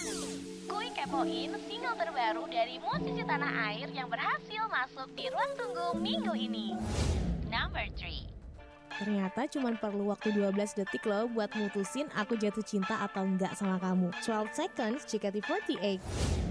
Kuy kepoin single terbaru dari musisi tanah air yang berhasil masuk di ruang tunggu minggu ini. Number 3. Ternyata cuma perlu waktu 12 detik loh buat mutusin aku jatuh cinta atau enggak sama kamu. 12 seconds JKT48.